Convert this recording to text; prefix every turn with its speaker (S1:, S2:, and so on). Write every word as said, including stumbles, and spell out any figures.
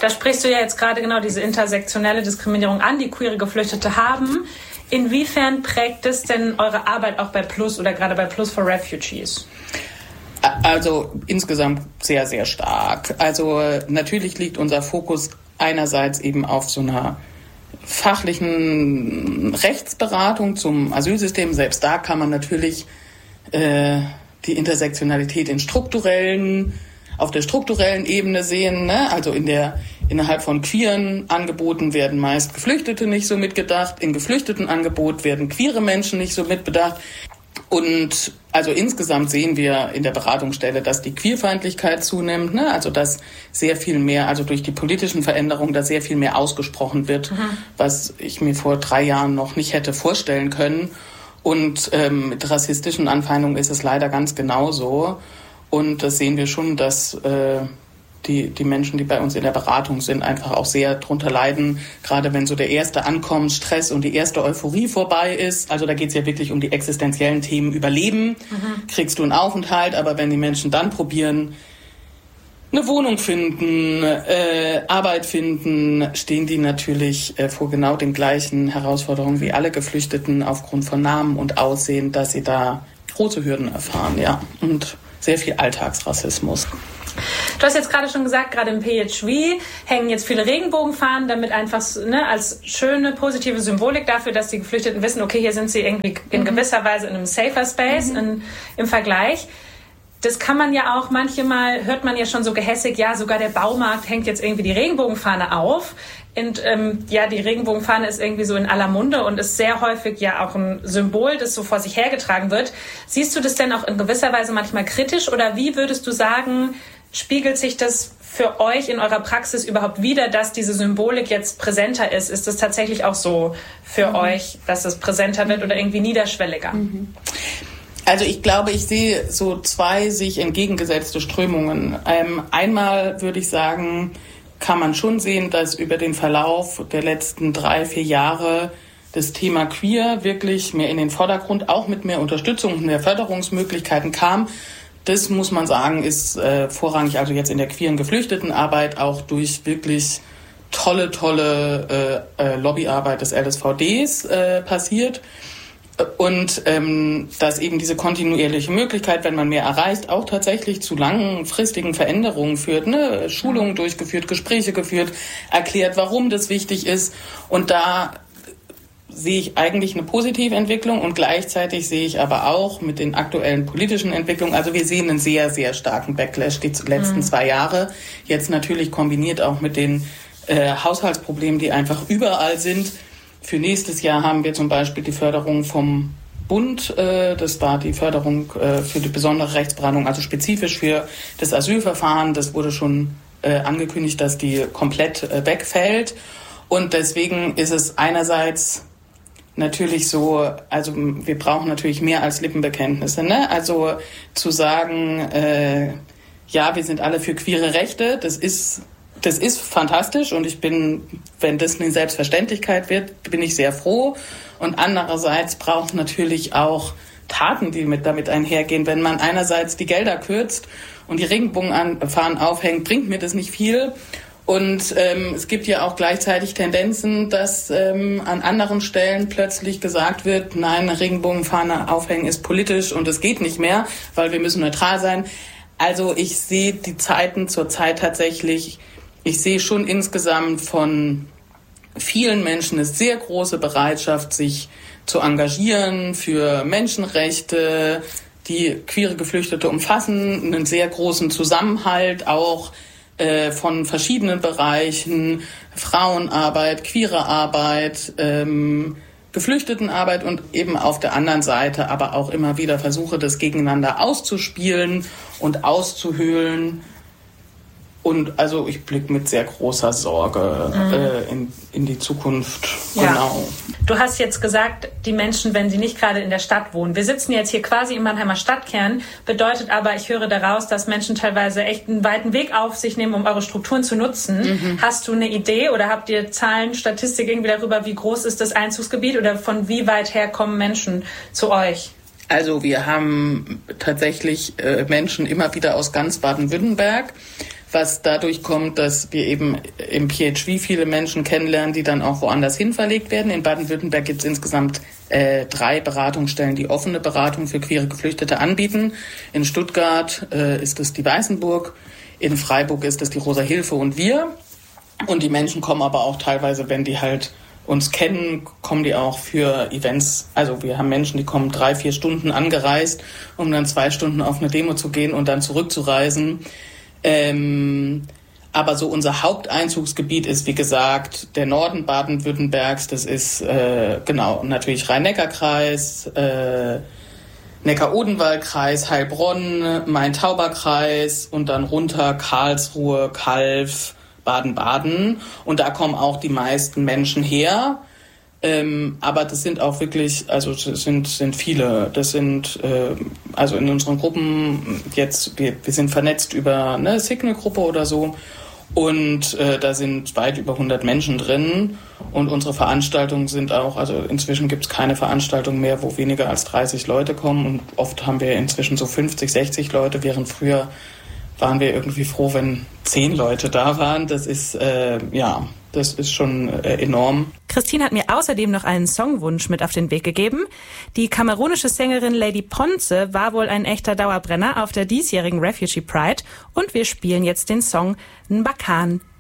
S1: Da sprichst du ja jetzt gerade genau diese intersektionelle Diskriminierung an, die queere Geflüchtete haben. Inwiefern prägt es denn eure Arbeit auch bei Plus oder gerade bei Plus for Refugees?
S2: Also insgesamt sehr, sehr stark. Also natürlich liegt unser Fokus einerseits eben auf so einer fachlichen Rechtsberatung zum Asylsystem. Selbst da kann man natürlich äh, die Intersektionalität in strukturellen, auf der strukturellen Ebene sehen. Ne? Also in der innerhalb von queeren Angeboten werden meist Geflüchtete nicht so mitgedacht. In geflüchteten Angebot werden queere Menschen nicht so mitbedacht. Und also insgesamt sehen wir in der Beratungsstelle, dass die Queerfeindlichkeit zunimmt, ne? Also dass sehr viel mehr, also durch die politischen Veränderungen, da sehr viel mehr ausgesprochen wird, mhm. was ich mir vor drei Jahren noch nicht hätte vorstellen können. Und ähm, mit rassistischen Anfeindungen ist es leider ganz genauso. Und das sehen wir schon, dass äh, die, die Menschen, die bei uns in der Beratung sind, einfach auch sehr drunter leiden, gerade wenn so der erste Ankommensstress und die erste Euphorie vorbei ist. Also da geht es ja wirklich um die existenziellen Themen Überleben. Mhm. Kriegst du einen Aufenthalt, aber wenn die Menschen dann probieren, eine Wohnung finden, äh, Arbeit finden, stehen die natürlich äh, vor genau den gleichen Herausforderungen wie alle Geflüchteten aufgrund von Namen und Aussehen, dass sie da große Hürden erfahren, ja, und sehr viel Alltagsrassismus.
S1: Du hast jetzt gerade schon gesagt, gerade im P H V hängen jetzt viele Regenbogenfahnen, damit einfach ne, als schöne, positive Symbolik dafür, dass die Geflüchteten wissen, okay, hier sind sie irgendwie in mhm. gewisser Weise in einem safer Space mhm. in, im Vergleich. Das kann man ja auch, manchmal hört man ja schon so gehässig, ja, sogar der Baumarkt hängt jetzt irgendwie die Regenbogenfahne auf. Und ähm, ja, die Regenbogenfahne ist irgendwie so in aller Munde und ist sehr häufig ja auch ein Symbol, das so vor sich hergetragen wird. Siehst du das denn auch in gewisser Weise manchmal kritisch oder wie würdest du sagen, spiegelt sich das für euch in eurer Praxis überhaupt wider, dass diese Symbolik jetzt präsenter ist? Ist es tatsächlich auch so für mhm. euch, dass es präsenter wird oder irgendwie niederschwelliger?
S2: Mhm. Also ich glaube, ich sehe so zwei sich entgegengesetzte Strömungen. Ähm, einmal würde ich sagen, kann man schon sehen, dass über den Verlauf der letzten drei, vier Jahre das Thema Queer wirklich mehr in den Vordergrund, auch mit mehr Unterstützung und mehr Förderungsmöglichkeiten kam. Das muss man sagen, ist äh, vorrangig also jetzt in der queeren Geflüchtetenarbeit auch durch wirklich tolle, tolle äh, äh, Lobbyarbeit des L S V Ds äh, passiert. Und ähm, dass eben diese kontinuierliche Möglichkeit, wenn man mehr erreicht, auch tatsächlich zu langfristigen Veränderungen führt, ne? Schulungen durchgeführt, Gespräche geführt, erklärt, warum das wichtig ist. Und da sehe ich eigentlich eine positive Entwicklung und gleichzeitig sehe ich aber auch mit den aktuellen politischen Entwicklungen, also wir sehen einen sehr, sehr starken Backlash die letzten mhm. zwei Jahre. Jetzt natürlich kombiniert auch mit den äh, Haushaltsproblemen, die einfach überall sind. Für nächstes Jahr haben wir zum Beispiel die Förderung vom Bund. Äh, das war die Förderung äh, für die besondere Rechtsberatung, also spezifisch für das Asylverfahren. Das wurde schon äh, angekündigt, dass die komplett äh, wegfällt. Und deswegen ist es einerseits natürlich so, also wir brauchen natürlich mehr als Lippenbekenntnisse, ne? Also zu sagen, äh, ja, wir sind alle für queere Rechte, das ist Das ist fantastisch und ich bin, wenn das eine Selbstverständlichkeit wird, bin ich sehr froh. Und andererseits braucht natürlich auch Taten, die mit damit einhergehen. Wenn man einerseits die Gelder kürzt und die Regenbogenfahnen aufhängt, bringt mir das nicht viel. Und ähm, es gibt ja auch gleichzeitig Tendenzen, dass ähm, an anderen Stellen plötzlich gesagt wird, nein, eine Regenbogenfahne aufhängen ist politisch und es geht nicht mehr, weil wir müssen neutral sein. Also ich sehe die Zeiten zurzeit tatsächlich. Ich sehe schon insgesamt von vielen Menschen eine sehr große Bereitschaft, sich zu engagieren für Menschenrechte, die queere Geflüchtete umfassen, einen sehr großen Zusammenhalt auch äh, von verschiedenen Bereichen, Frauenarbeit, queere Arbeit, ähm, Geflüchtetenarbeit und eben auf der anderen Seite aber auch immer wieder Versuche, das gegeneinander auszuspielen und auszuhöhlen. Und also ich blicke mit sehr großer Sorge mhm. äh, in, in die Zukunft.
S1: Ja.
S2: Genau.
S1: Du hast jetzt gesagt, die Menschen, wenn sie nicht gerade in der Stadt wohnen. Wir sitzen jetzt hier quasi im Mannheimer Stadtkern, bedeutet aber, ich höre daraus, dass Menschen teilweise echt einen weiten Weg auf sich nehmen, um eure Strukturen zu nutzen. Mhm. Hast du eine Idee oder habt ihr Zahlen, Statistik irgendwie darüber, wie groß ist das Einzugsgebiet oder von wie weit her kommen Menschen zu euch?
S2: Also wir haben tatsächlich äh, Menschen immer wieder aus ganz Baden-Württemberg, was dadurch kommt, dass wir eben im P H V viele Menschen kennenlernen, die dann auch woanders hin verlegt werden. In Baden-Württemberg gibt es insgesamt äh, drei Beratungsstellen, die offene Beratung für queere Geflüchtete anbieten. In Stuttgart äh, ist es die Weißenburg, in Freiburg ist es die Rosa Hilfe und wir. Und die Menschen kommen aber auch teilweise, wenn die halt uns kennen, kommen die auch für Events. Also wir haben Menschen, die kommen drei, vier Stunden angereist, um dann zwei Stunden auf eine Demo zu gehen und dann zurückzureisen. Ähm, aber so unser Haupteinzugsgebiet ist, wie gesagt, der Norden Baden-Württembergs. Das ist äh, genau natürlich Rhein-Neckar-Kreis, äh, Neckar-Odenwald-Kreis, Heilbronn, Main-Tauber-Kreis und dann runter Karlsruhe, Calw, Baden-Baden. Und da kommen auch die meisten Menschen her. Ähm, aber das sind auch wirklich, also das sind, sind viele. Das sind, äh, also in unseren Gruppen jetzt, wir, wir sind vernetzt über eine Signal-Gruppe oder so. Und äh, da sind weit über hundert Menschen drin. Und unsere Veranstaltungen sind auch, also inzwischen gibt es keine Veranstaltung mehr, wo weniger als dreißig Leute kommen. Und oft haben wir inzwischen so fünfzig, sechzig Leute, während früher waren wir irgendwie froh, wenn zehn Leute da waren. Das ist, äh, ja, das ist schon äh, enorm.
S3: Christine hat mir außerdem noch einen Songwunsch mit auf den Weg gegeben. Die kamerunische Sängerin Lady Ponce war wohl ein echter Dauerbrenner auf der diesjährigen Refugee Pride. Und wir spielen jetzt den Song Nbakan